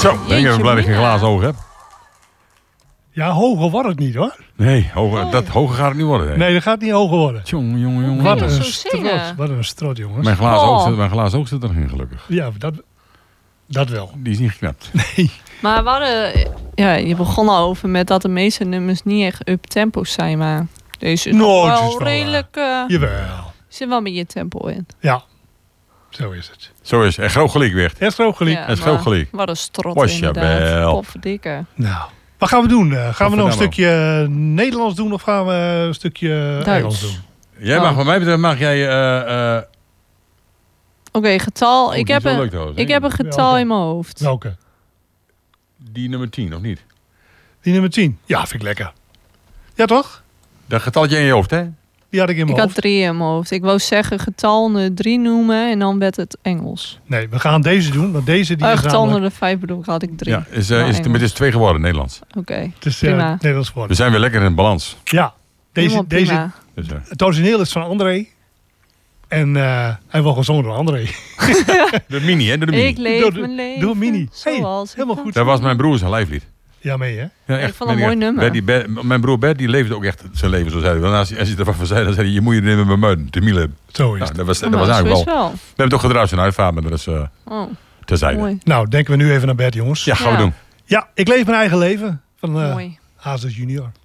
Zo, ben ik even blij dat ik geen glazen ogen heb. Ja, hoger wordt het niet hoor. Nee, hoger gaat het niet worden. Nee, dat gaat niet hoger worden. Jongen. Wat je een zo strot. zingen? Wat een strot, jongens. Mijn glazen oog zit erin, gelukkig. Ja, dat wel. Die is niet geknapt. Nee. Maar we hadden... Ja, je begon al over met dat de meeste nummers niet echt up-tempo's zijn, maar... Deze is Nooit nog is wel het wel redelijk... Jawel. zit wel met je tempo in. Ja, zo is het. Zo is het. En groot gelijk weer. Het is groot gelijk. Ja, Het is groot maar gelijk. Wat een strot Was je inderdaad. wel. Potverdikke. Nou, wat gaan we doen? Gaan we nog een vertel stukje Nederlands doen of gaan we een stukje Engels doen? Jij mag, wat mij betreft, mag jij... Oké, getal. die ik is heb wel een, leuk trouwens, ik hè? heb een getal Welke? in mijn hoofd. Welke? Die nummer 10, of niet? Die nummer 10. Ja, vind ik lekker. Ja, toch? Dat getalletje in je hoofd, hè? Die had ik in Ik mijn had hoofd. 3 in mijn hoofd. Ik wou zeggen getal 3 noemen en dan werd het Engels. Nee, we gaan deze doen. Want deze die is Getal namelijk... 5 bedoel ik, had ik 3. Ja, het is 2 geworden, Nederlands. Oké, Het is prima. Nederlands We geworden. zijn weer lekker in balans. Ja, Helemaal prima. Dus, het origineel is van André. En hij wordt gezongen door André. de mini, hè? De mini. Ik leef Doe- mijn leven doe een mini. Hey, zoals ik helemaal kan. goed. Dat was mijn broer zijn lijflied. Ja, mee hè? Ja, Ik vond het ben een mooi echt. nummer. Mijn broer Bert, die leefde ook echt zijn leven, zo zei hij. Want als hij er wat van zei, dan zei hij, je moet je nemen met muiden, te mielen. Zo is Nou, het. dat was Maar eigenlijk zo wel. is wel. We hebben toch gedraaid zijn uitvaart, maar dat is Oh, terzijde. mooi. Nou, denken we nu even naar bed, jongens. Ja, gaan we Ja. doen. Ja, ik leef mijn eigen leven. Van Mooi. Hazes junior.